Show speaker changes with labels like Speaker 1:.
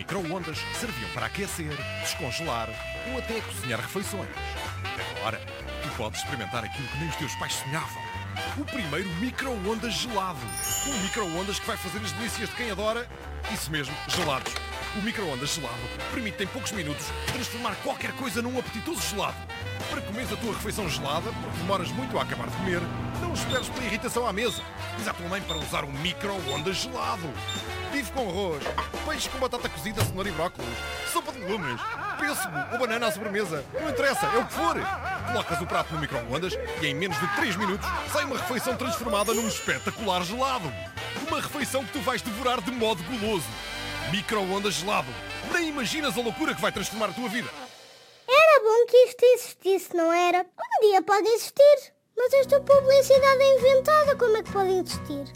Speaker 1: micro-ondas serviam para aquecer, descongelar ou até cozinhar refeições. Agora, tu podes experimentar aquilo que nem os teus pais sonhavam. O primeiro micro-ondas gelado. Um micro-ondas que vai fazer as delícias de quem adora, isso mesmo, gelados. O micro-ondas gelado permite em poucos minutos transformar qualquer coisa num apetitoso gelado. Para comeres a tua refeição gelada, porque demoras muito a acabar de comer, não esperes pela irritação à mesa. Diz à tua mãe para usar um micro-ondas gelado. Bife com arroz, peixe com batata cozida, cenoura e brócolis, sopa de legumes, pêssego ou banana à sobremesa. Não interessa, é o que for. Colocas o prato no micro-ondas e em menos de 3 minutos sai uma refeição transformada num espetacular gelado. Uma refeição que tu vais devorar de modo goloso. Micro-ondas gelado. Nem imaginas a loucura que vai transformar a tua vida.
Speaker 2: Era bom que isto existisse, não era? Um dia pode existir. Mas esta publicidade é inventada, como é que pode existir?